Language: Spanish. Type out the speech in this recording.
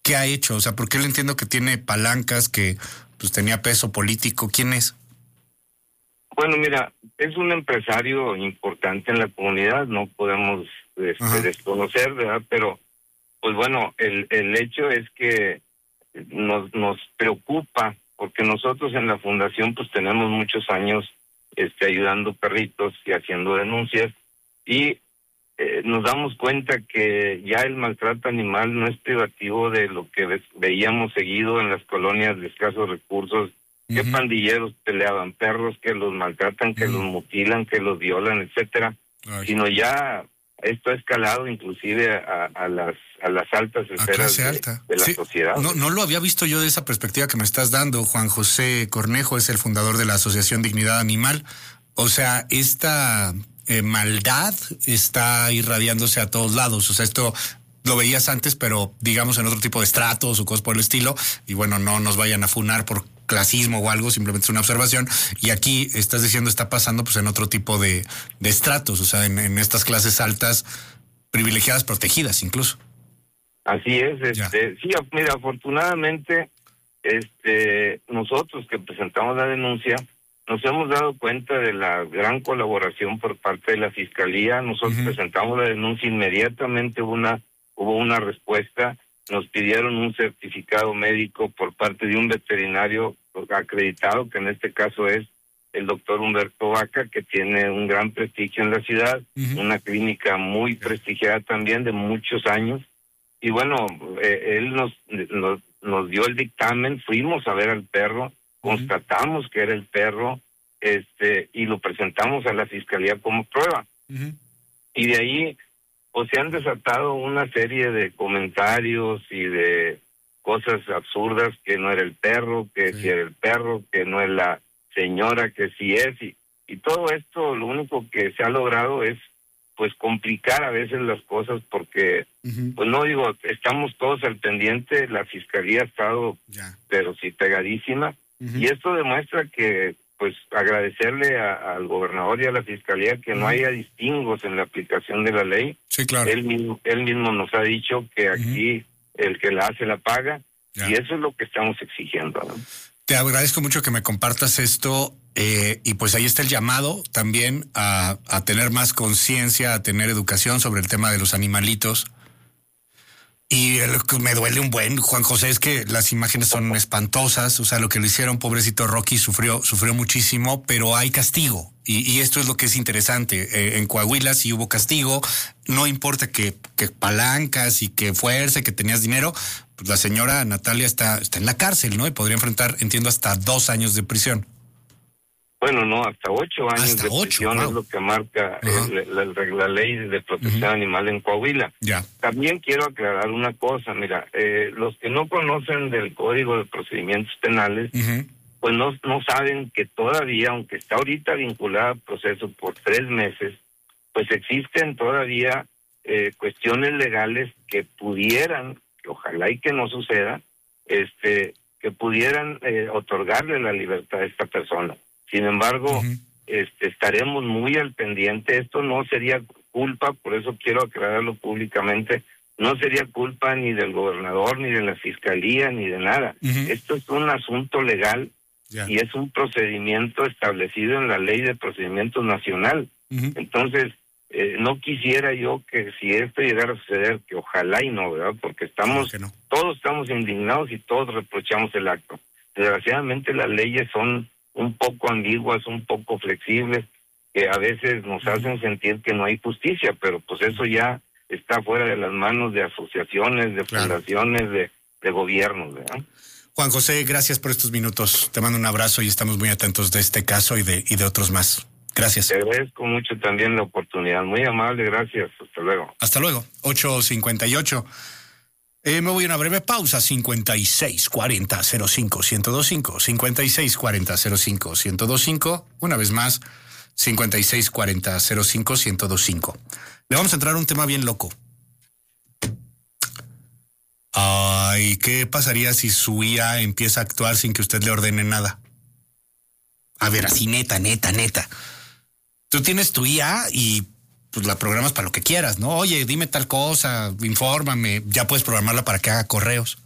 ¿Qué ha hecho? O sea, porque él entiendo que tiene palancas, que pues tenía peso político. ¿Quién es? Bueno, mira, es un empresario importante en la comunidad, no podemos desconocer, ¿verdad? Pero, pues bueno, el hecho es que nos preocupa, porque nosotros en la fundación pues tenemos muchos años ayudando perritos y haciendo denuncias, y nos damos cuenta que ya el maltrato animal no es privativo de lo que veíamos seguido en las colonias de escasos recursos, que pandilleros peleaban perros, que los maltratan, que los mutilan, que los violan, etcétera, sino ya esto ha escalado inclusive a las altas esferas de la sociedad. No lo había visto yo de esa perspectiva que me estás dando. Juan José Cornejo es el fundador de la Asociación Dignidad Animal. O sea, esta maldad está irradiándose a todos lados. O sea, esto lo veías antes, pero digamos en otro tipo de estratos o cosas por el estilo. Y bueno, no nos vayan a funar por clasismo o algo, simplemente es una observación. Y aquí estás diciendo está pasando pues en otro tipo de estratos, o sea, en estas clases altas, privilegiadas, protegidas incluso. Así es, sí, mira, afortunadamente, nosotros que presentamos la denuncia, nos hemos dado cuenta de la gran colaboración por parte de la Fiscalía. Nosotros presentamos la denuncia, inmediatamente hubo una respuesta. Nos pidieron un certificado médico por parte de un veterinario acreditado, que en este caso es el doctor Humberto Vaca, que tiene un gran prestigio en la ciudad, una clínica muy prestigiada también de muchos años. Y bueno, él nos dio el dictamen, fuimos a ver al perro, constatamos que era el perro, y lo presentamos a la Fiscalía como prueba. Y de ahí pues se han desatado una serie de comentarios y de cosas absurdas, que no era el perro, que sí era el perro, que no es la señora, que sí es, y todo esto lo único que se ha logrado es pues complicar a veces las cosas, porque pues no digo, estamos todos al pendiente, la Fiscalía ha estado pero sí pegadísima, y esto demuestra que pues agradecerle al gobernador y a la Fiscalía que no haya distingos en la aplicación de la ley. Sí, claro. Él mismo nos ha dicho que aquí el que la hace la paga, y eso es lo que estamos exigiendo, ¿no? Te agradezco mucho que me compartas esto, y pues ahí está el llamado también a tener más conciencia, a tener educación sobre el tema de los animalitos. Y lo que me duele un buen, Juan José, es que las imágenes son espantosas. O sea, lo que le hicieron, pobrecito Rocky, sufrió muchísimo, pero hay castigo. Y esto es lo que es interesante. En Coahuila sí hubo castigo. No importa que palancas y que fuerza, que tenías dinero, pues la señora Natalia está en la cárcel, ¿no? Y podría enfrentar, entiendo, hasta 2 años de prisión. Bueno, no, hasta 8 años de prisión, wow. Es lo que marca la ley de protección animal en Coahuila. También quiero aclarar una cosa, mira, los que no conocen del Código de Procedimientos Penales, pues no saben que todavía, aunque está ahorita vinculada al proceso por 3 meses, pues existen todavía cuestiones legales que pudieran, que ojalá y que no suceda, que pudieran otorgarle la libertad a esta persona. Sin embargo, estaremos muy al pendiente. Esto no sería culpa, por eso quiero aclararlo públicamente, no sería culpa ni del gobernador, ni de la Fiscalía, ni de nada. Esto es un asunto legal y es un procedimiento establecido en la Ley de Procedimientos Nacional. Entonces, no quisiera yo que si esto llegara a suceder, que ojalá y no, ¿verdad? Porque todos estamos indignados y todos reprochamos el acto. Desgraciadamente las leyes son un poco ambiguas, un poco flexibles, que a veces nos hacen sentir que no hay justicia, pero pues eso ya está fuera de las manos de asociaciones, de fundaciones, de gobiernos, ¿verdad? Juan José, gracias por estos minutos. Te mando un abrazo y estamos muy atentos de este caso y de otros más. Gracias. Te agradezco mucho también la oportunidad. Muy amable, gracias. Hasta luego. Hasta luego. 8:58. Me voy a una breve pausa. 5640-05-1025. 5640-05-1025. Una vez más, 5640-05-1025. Le vamos a entrar a un tema bien loco. Ay, ¿qué pasaría si su IA empieza a actuar sin que usted le ordene nada? A ver, así neta. Tú tienes tu IA y pues la programas para lo que quieras, ¿no? Oye, dime tal cosa, infórmame, ya puedes programarla para que haga correos.